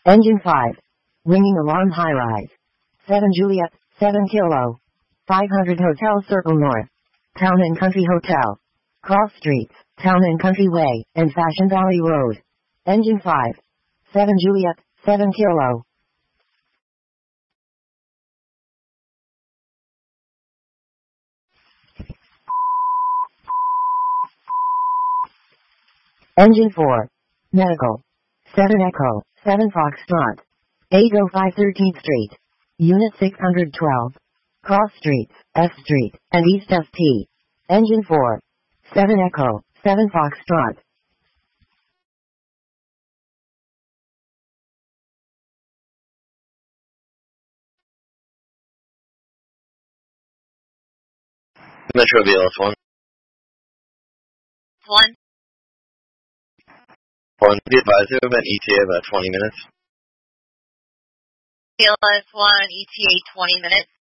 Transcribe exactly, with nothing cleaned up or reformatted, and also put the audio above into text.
Engine five. Ringing alarm high rise. seven Juliet, seven Kilo. five hundred Hotel Circle North. Town and Country Hotel. Cross Streets, Town and Country Way, and Fashion Valley Road. Engine five. seven Juliet, seven Kilo. Engine four. Medical. seven Echo, seven Foxtrot. eight oh five thirteenth Street. Unit six hundred twelve. Cross Streets, F Street, and East F T. Engine four. seven Echo, seven Foxtrot. Metro B L S one. One. One. Be advised, we have an E T A about twenty minutes. B L S one, E T A twenty minutes.